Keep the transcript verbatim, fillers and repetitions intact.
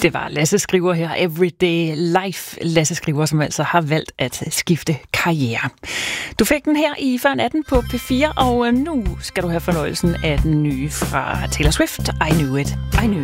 Det var Lasse Skriver her, Everyday Life. Lasse Skriver, som altså har valgt at skifte karriere. Du fik den her i før natten på P fire, og nu skal du have fornøjelsen af den nye fra Taylor Swift, I Knew It, I Knew